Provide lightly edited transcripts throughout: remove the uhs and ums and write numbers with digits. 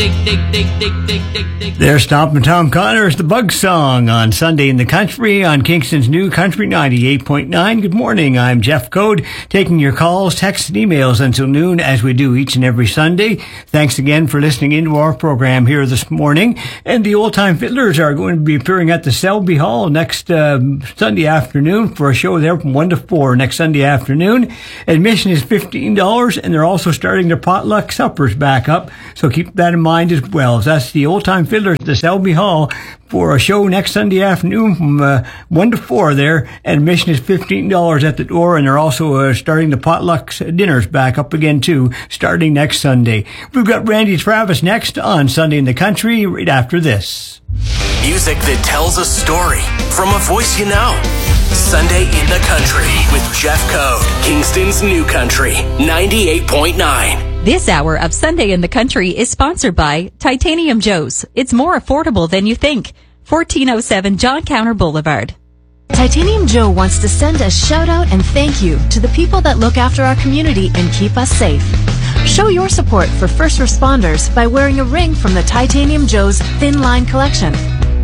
There's Stompin' Tom Connor's The Bug Song on Sunday in the Country on Kingston's New Country 98.9. Good morning, I'm Jeff Code, taking your calls, texts, and emails until noon as we do each and every Sunday. Thanks again for listening into our program here this morning. And the Old Time Fiddlers are going to be appearing at the Selby Hall next Sunday afternoon for a show there from 1 to 4 next Sunday afternoon. Admission is $15, and they're also starting their potluck suppers back up, so keep that in mind as well. So that's the Old Time Fiddlers at the Selby Hall for a show next Sunday afternoon from 1 to 4 there. Admission is $15 at the door, and they're also starting the potluck dinners back up again too, starting next Sunday. We've got Randy Travis next on Sunday in the Country right after this. Music that tells a story from a voice you know. Sunday in the Country with Jeff Code, Kingston's New Country 98.9. This hour of Sunday in the Country is sponsored by Titanium Joe's. It's more affordable than you think. 1407 John Counter Boulevard. Titanium Joe wants to send a shout out and thank you to the people that look after our community and keep us safe. Show your support for first responders by wearing a ring from the Titanium Joe's Thin Line collection.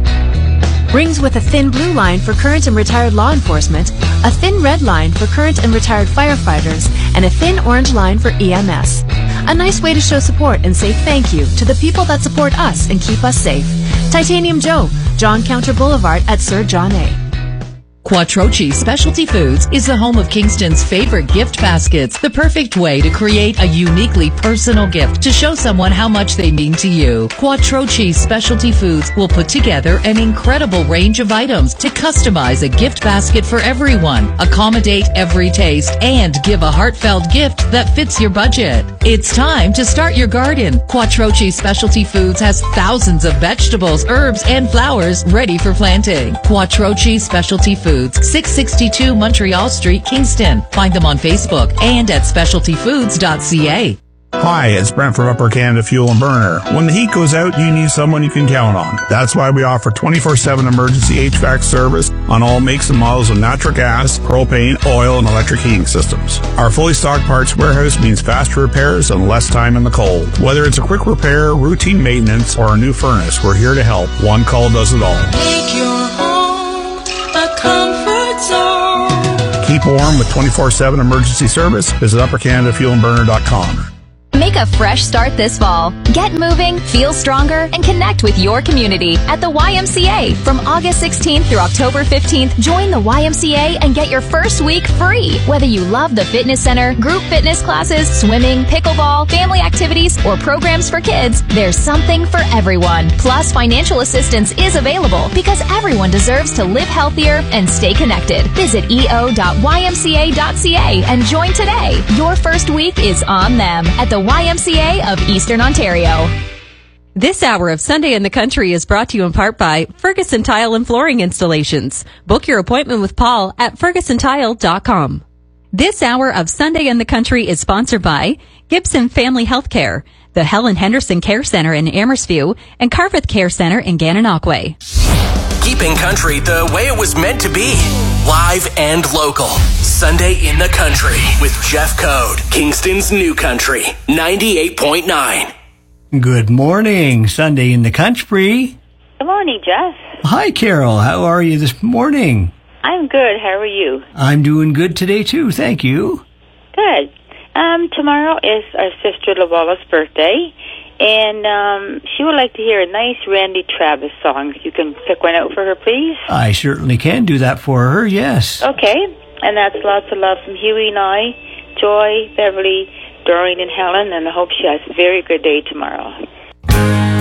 Rings with a thin blue line for current and retired law enforcement, a thin red line for current and retired firefighters, and a thin orange line for EMS. A nice way to show support and say thank you to the people that support us and keep us safe. Titanium Joe, John Counter Boulevard at Sir John A. Quattrochi Specialty Foods is the home of Kingston's favorite gift baskets, the perfect way to create a uniquely personal gift to show someone how much they mean to you. Quattrochi Specialty Foods will put together an incredible range of items to customize a gift basket for everyone, accommodate every taste, and give a heartfelt gift that fits your budget. It's time to start your garden. Quattrochi Specialty Foods has thousands of vegetables, herbs, and flowers ready for planting. Quattrochi Specialty Foods, 662 Montreal Street, Kingston. Find them on Facebook and at specialtyfoods.ca. Hi, it's Brent from Upper Canada Fuel and Burner. When the heat goes out, you need someone you can count on. That's why we offer 24/7 emergency HVAC service on all makes and models of natural gas, propane, oil, and electric heating systems. Our fully stocked parts warehouse means faster repairs and less time in the cold. Whether it's a quick repair, routine maintenance, or a new furnace, we're here to help. One call does it all. Make your home a comfort zone. Keep warm with 24/7 emergency service. Visit uppercanadafuelandburner.com. Make a fresh start this fall. Get moving, feel stronger, and connect with your community at the YMCA. From August 16th through October 15th, join the YMCA and get your first week free. Whether you love the fitness center, group fitness classes, swimming, pickleball, family activities, or programs for kids, there's something for everyone. Plus, financial assistance is available because everyone deserves to live healthier and stay connected. Visit eo.ymca.ca and join today. Your first week is on them at the YMCA of Eastern Ontario. This hour of Sunday in the Country is brought to you in part by Ferguson Tile and Flooring Installations. Book your appointment with Paul at fergusontile.com. This hour of Sunday in the Country is sponsored by Gibson Family Healthcare, the Helen Henderson Care Center in Amherstview, and Carveth Care Center in Gananoque. Keeping country the way it was meant to be. Live and local. Sunday in the Country with Jeff Code, Kingston's New Country 98.9. Good morning, Sunday in the Country. Good morning, Jeff. Hi, Carol. How are you this morning? I'm good. How are you? I'm doing good today, too. Thank you. Good. Tomorrow is our sister Lawala's birthday, and she would like to hear a nice Randy Travis song. If you can pick one out for her, please. I certainly can do that for her, yes. Okay. And that's lots of love from Huey and I, Joy, Beverly, Doreen, and Helen, and I hope she has a very good day tomorrow.